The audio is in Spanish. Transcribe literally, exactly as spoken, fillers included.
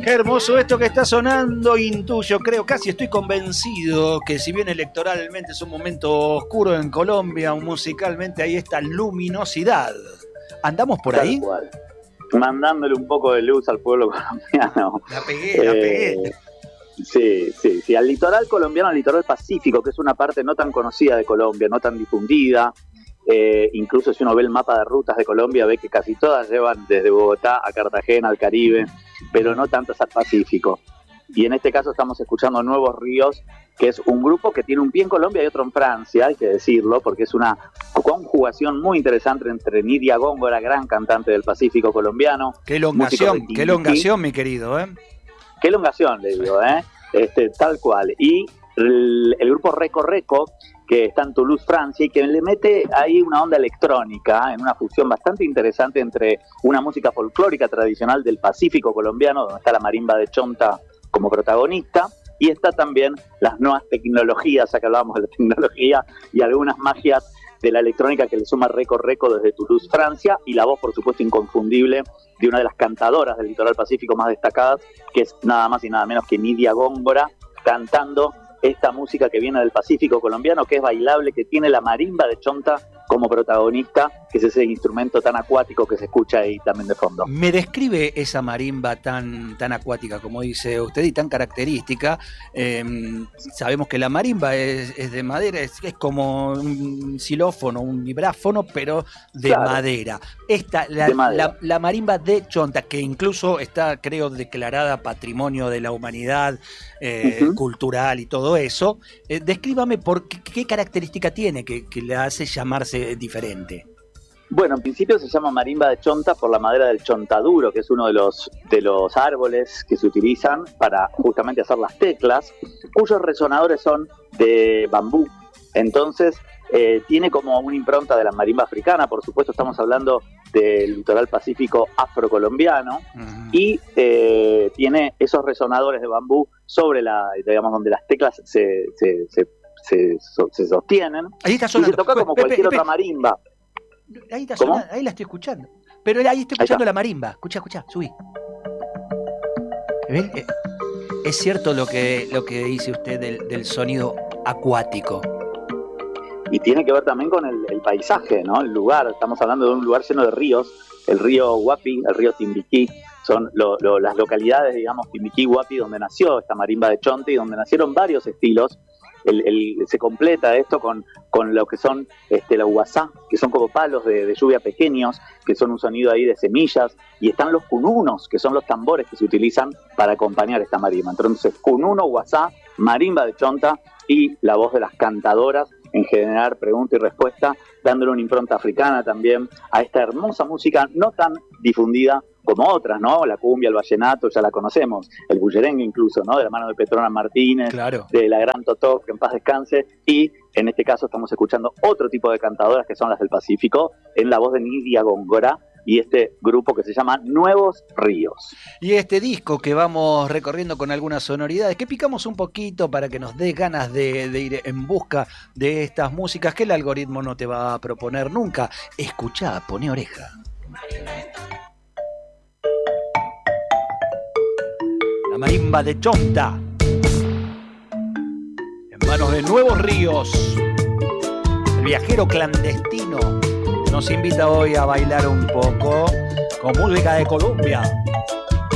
Qué hermoso esto que está sonando, intuyo, creo, casi estoy convencido que si bien electoralmente es un momento oscuro en Colombia, musicalmente hay esta luminosidad. ¿Andamos por Tal ahí? Cual. Mandándole un poco de luz al pueblo colombiano. La pegué, la pegué. Eh, sí, sí, sí, al litoral colombiano, al litoral pacífico, que es una parte no tan conocida de Colombia, no tan difundida. Eh, incluso si uno ve el mapa de rutas de Colombia, ve que casi todas llevan desde Bogotá a Cartagena, al Caribe, pero no tantas al Pacífico. Y en este caso estamos escuchando Nuevos Ríos, que es un grupo que tiene un pie en Colombia y otro en Francia, hay que decirlo, porque es una conjugación muy interesante entre Nidia Góngora, gran cantante del Pacífico colombiano. Qué elongación, qué elongación, mi querido, ¿eh? Qué elongación, le digo, ¿eh? Este, tal cual. Y el, el grupo Reco Reco, que está en Toulouse, Francia, y que le mete ahí una onda electrónica, en una fusión bastante interesante entre una música folclórica tradicional del Pacífico colombiano, donde está la marimba de Chonta como protagonista, y está también las nuevas tecnologías, ya que hablábamos de la tecnología, y algunas magias de la electrónica que le suma Reco Reco desde Toulouse, Francia, y la voz, por supuesto, inconfundible de una de las cantadoras del litoral pacífico más destacadas, que es nada más y nada menos que Nidia Góngora, cantando esta música que viene del Pacífico colombiano, que es bailable, que tiene la marimba de Chonta como protagonista, que es ese instrumento tan acuático que se escucha ahí también de fondo. ¿Me describe esa marimba tan, tan acuática, como dice usted, y tan característica? Eh, sabemos que la marimba es, es de madera, es, es como un xilófono, un vibráfono, pero de claro. madera. Esta, la, de madera. La, la marimba de Chonta, que incluso está, creo, declarada Patrimonio de la Humanidad, eh, uh-huh. cultural y todo eso. Eh, descríbame por qué, qué característica tiene que, que le hace llamarse diferente. Bueno, en principio se llama marimba de Chonta por la madera del chontaduro, que es uno de los, de los árboles que se utilizan para justamente hacer las teclas, cuyos resonadores son de bambú. Entonces, eh, tiene como una impronta de la marimba africana, por supuesto estamos hablando del litoral pacífico afrocolombiano, uh-huh. y eh, tiene esos resonadores de bambú sobre la, digamos, donde las teclas se, se, se, se, se sostienen. Ahí está sonando. Y se toca como Pepe, cualquier Pepe. otra marimba. Ahí está sonando, ahí la estoy escuchando. Pero ahí estoy escuchando ahí la marimba. Escucha, escucha, subí. ¿Ven? Es cierto lo que, lo que dice usted del, del sonido acuático. Y tiene que ver también con el, el paisaje, ¿no? El lugar. Estamos hablando de un lugar lleno de ríos. El río Guapi, el río Timbiquí, son lo, lo, las localidades, digamos, Timbiquí, Guapi, donde nació esta marimba de Chonta y donde nacieron varios estilos. El, el, se completa esto con, con lo que son este, la huasá, que son como palos de, de lluvia pequeños, que son un sonido ahí de semillas, y están los cununos, que son los tambores que se utilizan para acompañar esta marimba. Entonces, cununo, huasá, marimba de Chonta y la voz de las cantadoras en generar pregunta y respuesta, dándole una impronta africana también a esta hermosa música no tan difundida como otras, ¿no? La cumbia, el vallenato, ya la conocemos, el bullerengue incluso, ¿no? De la mano de Petrona Martínez, claro. De la gran Totó, que en paz descanse, y en este caso estamos escuchando otro tipo de cantadoras que son las del Pacífico, en la voz de Nidia Góngora, y este grupo que se llama Nuevos Ríos. Y este disco que vamos recorriendo con algunas sonoridades, que picamos un poquito para que nos dé ganas de, de ir en busca de estas músicas que el algoritmo no te va a proponer nunca. Escuchá, poné oreja. La marimba de Chonta, en manos de Nuevos Ríos. El viajero clandestino nos invita hoy a bailar un poco con música de Colombia.